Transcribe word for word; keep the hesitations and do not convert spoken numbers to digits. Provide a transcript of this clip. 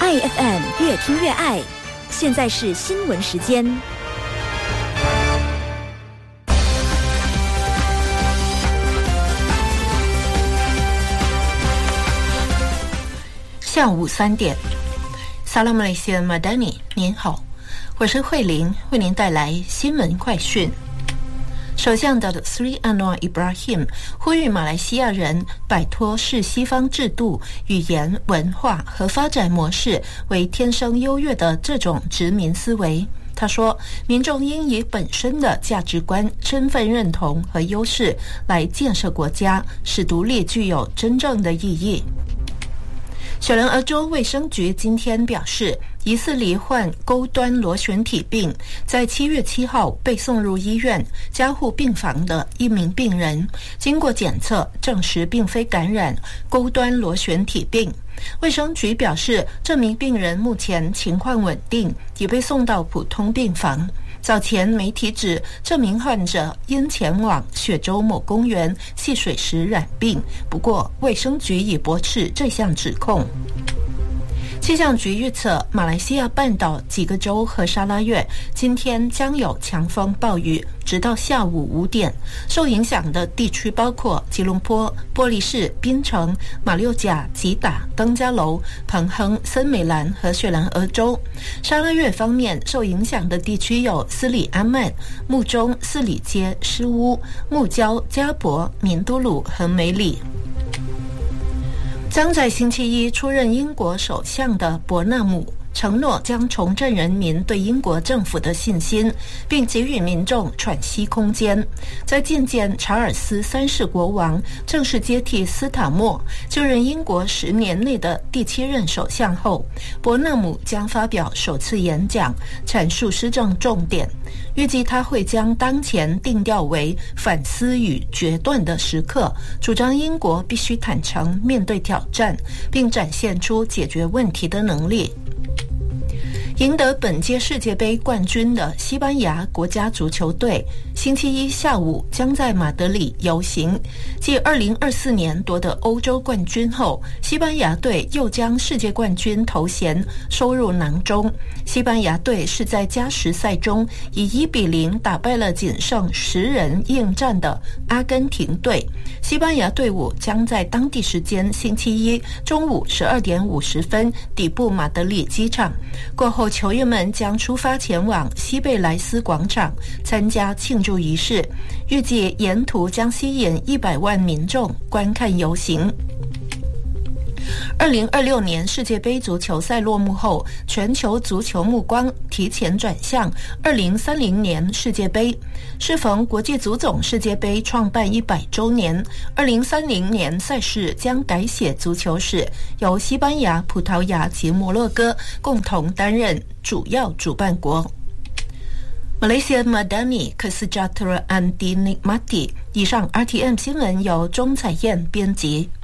爱 F M 越听越爱，现在是新闻时间。 下午三点，萨拉马雷西亚马丹尼，您好，我是慧玲，为您带来新闻快讯。首相的Sri Anwar Ibrahim 呼吁马来西亚人摆脱视西方制度、语言、文化和发展模式为天生优越的这种殖民思维。他说，民众应以本身的价值观、身份认同和优势来建设国家，使独立具有真正的意义。雪兰莪州卫生局今天表示，疑似罹患钩端螺旋体病，在七月七号被送入医院加护病房的一名病人，经过检测证实并非感染钩端螺旋体病。卫生局表示，这名病人目前情况稳定，已被送到普通病房。早前媒体指这名患者因前往雪州某公园戏水时染病，不过卫生局已驳斥这项指控。气象局预测，马来西亚半岛几个州和沙拉越今天将有强风暴雨，直到下午五点。受影响的地区包括吉隆坡、玻璃市、槟城、马六甲、吉打、登嘉楼、彭亨、森美兰和雪兰莪州。沙拉越方面，受影响的地区有斯里阿曼、木中、四里街、诗屋、木礁、加博、敏都鲁和梅里。将在星期一出任英国首相的伯纳姆承诺将重振人民对英国政府的信心，并给予民众喘息空间。在觐见查尔斯三世国王正式接替斯塔默就任英国十年内的第七任首相后，伯纳姆将发表首次演讲，阐述施政重点。预计他会将当前定调为反思与决断的时刻，主张英国必须坦诚面对挑战，并展现出解决问题的能力。赢得本届世界杯冠军的西班牙国家足球队星期一下午将在马德里游行。继二零二四年夺得欧洲冠军后，西班牙队又将世界冠军头衔收入囊中。西班牙队是在加时赛中以一比零打败了仅剩十人应战的阿根廷队。西班牙队伍将在当地时间星期一中午十二点五十分抵埗马德里机场，过后球员们将出发前往西贝莱斯广场参加庆祝仪式，预计沿途将吸引一百万民众观看游行。二零二六年世界杯足球赛落幕后，全球足球目光提前转向二零三零年世界杯。适逢国际足总世界杯创办一百周年，二零三零年赛事将改写足球史，由西班牙、葡萄牙及摩洛哥共同担任主要主办国。Malaysia Madani Kesejahteraan Dinikmati。以上 R T M 新闻由钟彩燕编辑。